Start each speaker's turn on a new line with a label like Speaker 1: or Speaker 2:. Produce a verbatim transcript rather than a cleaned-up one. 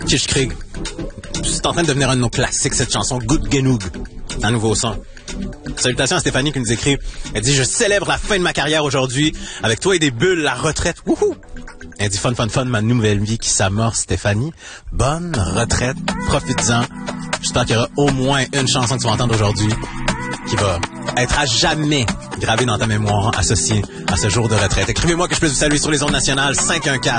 Speaker 1: Kish Krieg. C'est en train de devenir un de nos classiques, cette chanson. Good Genoog. Un nouveau son. Salutations à Stéphanie qui nous écrit. Elle dit, je célèbre la fin de ma carrière aujourd'hui. Avec toi et des bulles, la retraite. Wouhou! Elle dit, fun, fun, fun, ma nouvelle vie qui s'amorce, Stéphanie. Bonne retraite. Profites-en. J'espère qu'il y aura au moins une chanson que tu vas entendre aujourd'hui qui va être à jamais gravée dans ta mémoire associée à ce jour de retraite. Écrivez-moi que je puisse vous saluer sur les ondes nationales. cinq un quatre